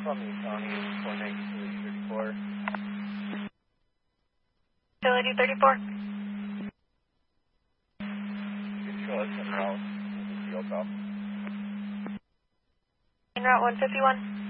Columbia County, 49234. Facility 34. Control us en route. This is field call. En route 151.